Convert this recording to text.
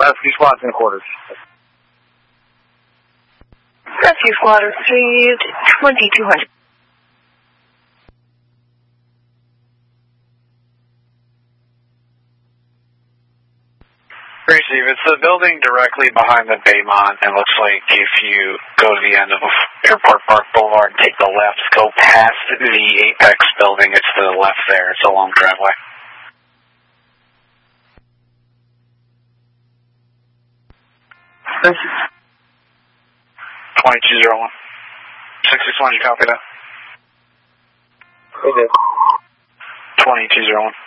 Rescue squad's in quarters. Rescue squad received 2200. Receive. It's the building directly behind the Baymont. It looks like if you go to the end of Airport Park Boulevard and take the left, go past the Apex building, it's to the left there. It's a long driveway. Thank you. 2201. 661, you copy that? They did. 2201.